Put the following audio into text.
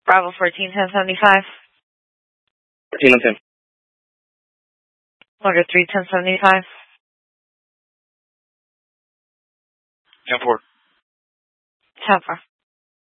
Bravo 14, 1075. 14 on 10. Motor 3, 1075. 10-4. 10-4.